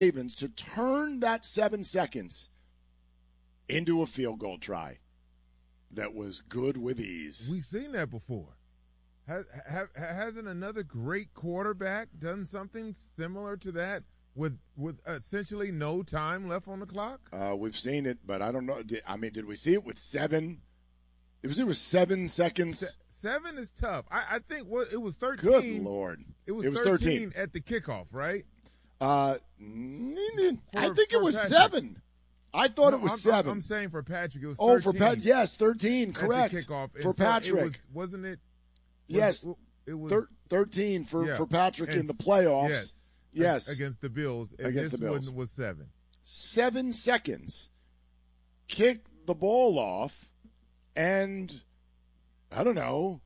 Ravens to turn that 7 seconds into a field goal try that was good with ease. We've seen that before. Hasn't another great quarterback done something similar to that with essentially no time left on the clock? We've seen it, but I don't know. Did we see it with 7? It was 7 seconds. 7 is tough. I think it was 13. Good Lord. It was 13 at the kickoff, right? I think it was Patrick. 7. I thought it was 7. I'm saying for Patrick, it was 13. Oh, for Patrick, yes, 13, correct. At the kickoff. For Patrick. Wasn't it? Yes. It was 13 for Patrick in the playoffs. Yes. Against the Bills. And against this the Bills. one was 7. 7 seconds. Kick the ball off, and I don't know,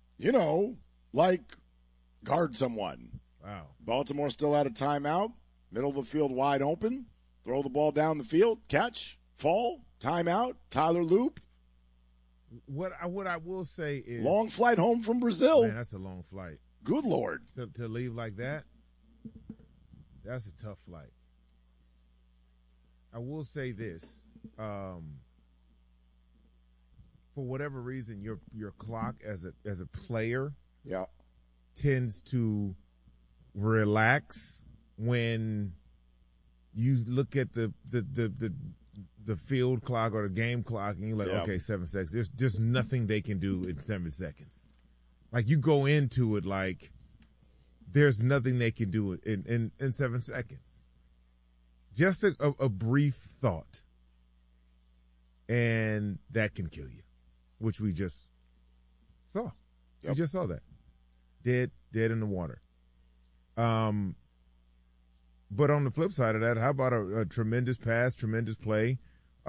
guard someone. Wow. Baltimore still had a timeout. Middle of the field wide open. Throw the ball down the field. Catch. Fall. Timeout. Tyler Loop. What I will say is long flight home from Brazil. Man, that's a long flight. Good Lord. To leave like that, that's a tough flight. I will say this. For whatever reason, your clock as a player tends to relax when you look at the field clock or the game clock and you're like, okay, 7 seconds. There's just nothing they can do in 7 seconds. Like you go into it like there's nothing they can do in 7 seconds. Just a brief thought. And that can kill you, which we just saw. Yep. We just saw that. Dead in the water. But on the flip side of that, how about a tremendous pass, tremendous play?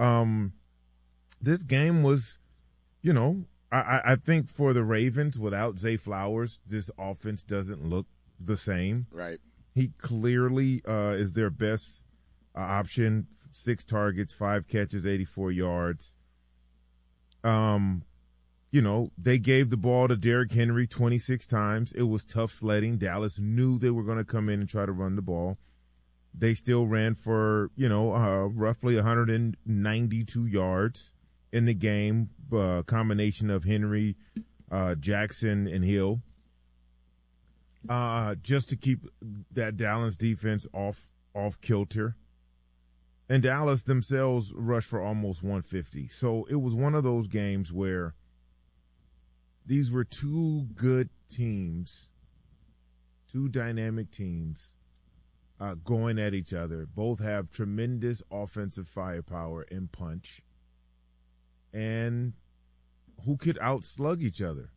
This game was, I think for the Ravens, without Zay Flowers, this offense doesn't look the same. Right. He clearly is their best option. 6 targets, 5 catches, 84 yards. They gave the ball to Derrick Henry 26 times. It was tough sledding. Dallas knew they were going to come in and try to run the ball. They still ran for, roughly 192 yards in the game, combination of Henry, Jackson, and Hill, just to keep that Dallas defense off kilter. And Dallas themselves rushed for almost 150. So it was one of those games where these were two good teams, two dynamic teams, going at each other. Both have tremendous offensive firepower and punch. And who could outslug each other?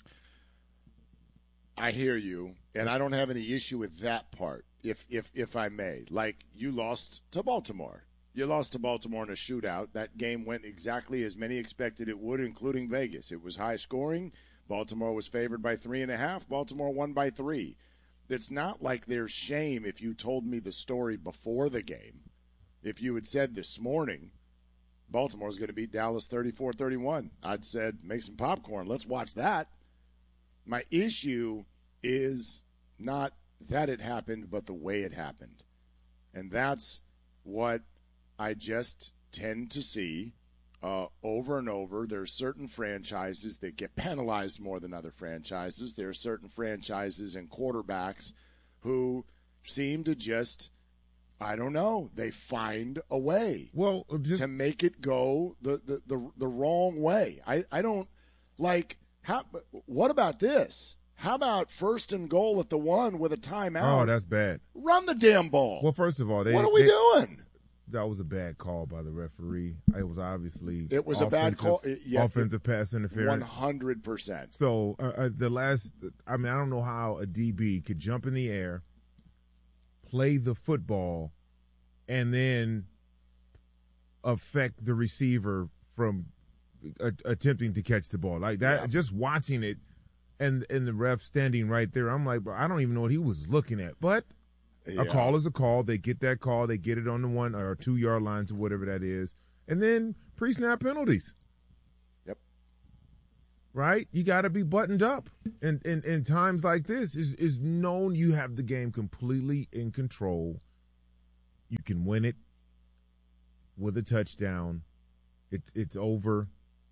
I hear you, and I don't have any issue with that part, if I may. Like, you lost to Baltimore. You lost to Baltimore in a shootout. That game went exactly as many expected it would, including Vegas. It was high scoring. Baltimore was favored by 3.5. Baltimore won by 3. It's not like there's shame if you told me the story before the game. If you had said this morning, Baltimore's going to beat Dallas 34-31, I'd said, make some popcorn. Let's watch that. My issue is not that it happened, but the way it happened. And that's what I just tend to see over and over. There are certain franchises that get penalized more than other franchises. There are certain franchises and quarterbacks who seem to just, I don't know, they find a way to make it go the wrong way. I don't like what about this? How about 1st and goal at the 1 with a timeout? Oh, that's bad. Run the damn ball. Well, first of all, what are we doing? That was a bad call by the referee. It was obviously a bad call. Offensive pass interference. 100%. So I don't know how a DB could jump in the air, play the football, and then affect the receiver from attempting to catch the ball like that. Yeah. Just watching it, and the ref standing right there, I'm like, bro, I don't even know what he was looking at, but. Yeah. A call is a call. They get that call. They get it on the 1 or 2 yard lines or whatever that is. And then pre-snap penalties. Yep. Right? You got to be buttoned up. And in times like this is known you have the game completely in control. You can win it with a touchdown. It's over.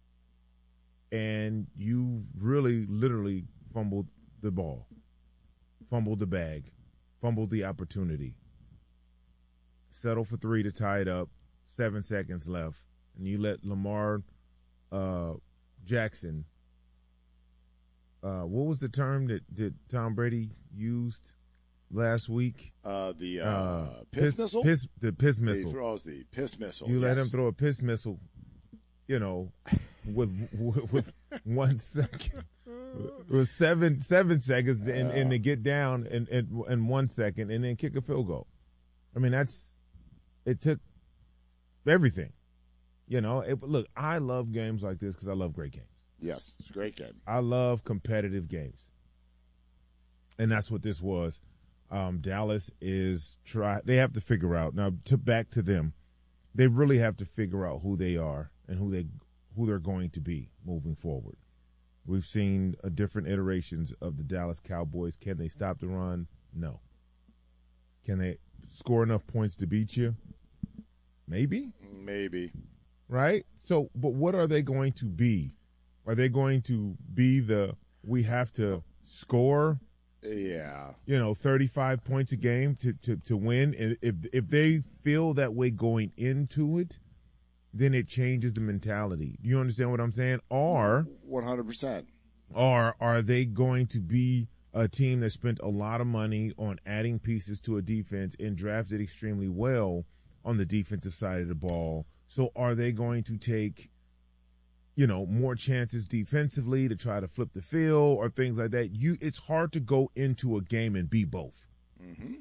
And you really, literally fumbled the ball, fumbled the bag, fumbled the opportunity. Settle for 3 to tie it up, 7 seconds left, and you let Lamar Jackson. What was the term that Tom Brady used last week? The piss missile? The piss missile. He throws the piss missile. You let him throw a piss missile, with 1 second. It was seven seconds and to get down in 1 second and then kick a field goal. I mean, it took everything. Look, I love games like this because I love great games. Yes, it's a great game. I love competitive games. And that's what this was. Dallas they have to figure out. Now, back to them, they really have to figure out who they are and who they're going to be moving forward. We've seen different iterations of the Dallas Cowboys. Can they stop the run? No. Can they score enough points to beat you? Maybe. Right? So, but what are they going to be? Are they going to be we have to score? Yeah. 35 points a game to win. If they feel that way going into it, then it changes the mentality. You understand what I'm saying? Or 100%. Or are they going to be a team that spent a lot of money on adding pieces to a defense and drafted extremely well on the defensive side of the ball? So are they going to take, more chances defensively to try to flip the field or things like that? It's hard to go into a game and be both. Mm-hmm.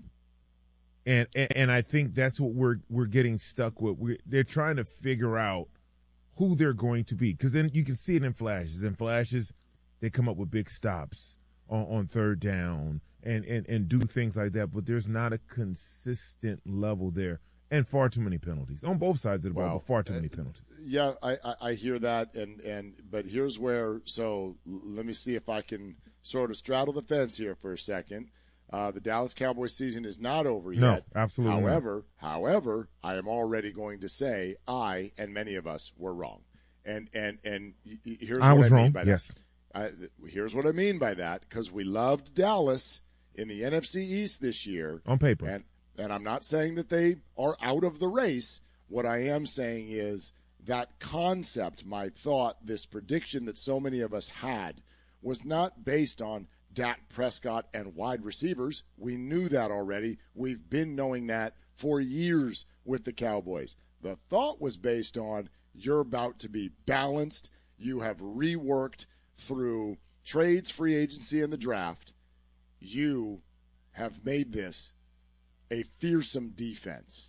And I think that's what we're getting stuck with. They're trying to figure out who they're going to be, because then you can see it in flashes. In flashes, they come up with big stops on third down and do things like that. But there's not a consistent level there, and far too many penalties on both sides of the ball. But far too many penalties. Yeah, I hear that, but here's where. So let me see if I can sort of straddle the fence here for a second. The Dallas Cowboys season is not over yet. No, absolutely not. However, I am already going to say I and many of us were wrong. And here's what I was mean wrong. by yes. that. Here's what I mean by that, because we loved Dallas in the NFC East this year. On paper. And I'm not saying that they are out of the race. What I am saying is that concept, my thought, this prediction that so many of us had was not based on Dak Prescott and wide receivers. We knew that already. We've been knowing that for years with the Cowboys. The thought was based on you're about to be balanced. You have reworked through trades, free agency, and the draft. You have made this a fearsome defense.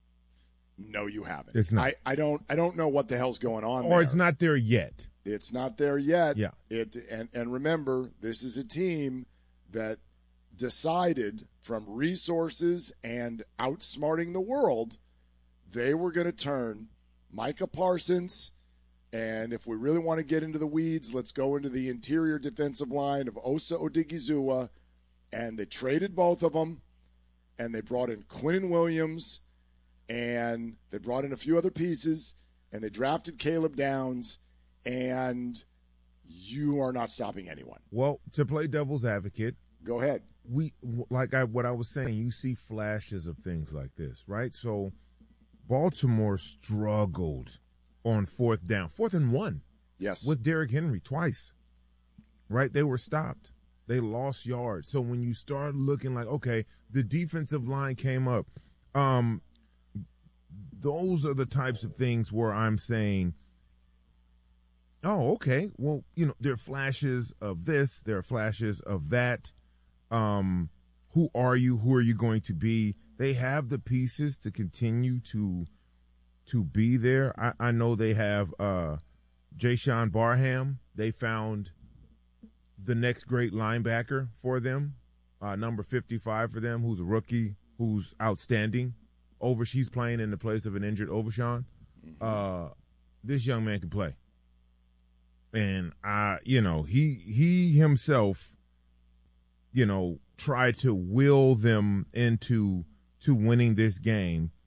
No, you haven't. It's not. I don't know what the hell's going on there. Or it's not there yet. It's not there yet. Yeah. And remember, this is a team that decided from resources and outsmarting the world, they were going to turn Micah Parsons, and if we really want to get into the weeds, let's go into the interior defensive line of Osa Odigizua, and they traded both of them, and they brought in Quinnen Williams, and they brought in a few other pieces, and they drafted Caleb Downs, and you are not stopping anyone. Well, to play devil's advocate, go ahead. What I was saying, you see flashes of things like this, right? So Baltimore struggled on 4th down, 4th and 1. Yes. With Derrick Henry twice, right? They were stopped. They lost yards. So when you start looking like, okay, the defensive line came up, those are the types of things where I'm saying, oh, okay, well, there are flashes of this, there are flashes of that. Who are you? Who are you going to be? They have the pieces to continue to be there. I know they have Jayshon Barham. They found the next great linebacker for them, number 55 for them, who's a rookie, who's outstanding. She's playing in the place of an injured Overshawn. This young man can play. And, he himself, tried to will them into to winning this game